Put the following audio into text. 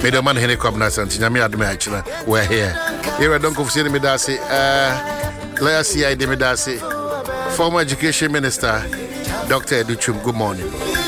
Middleman Henry Cobnas and Tinami Admachina, we're here. Here I don't go see Medasi, Lea C.I. Medasi, former Education Minister, Dr. Educhum. Good morning.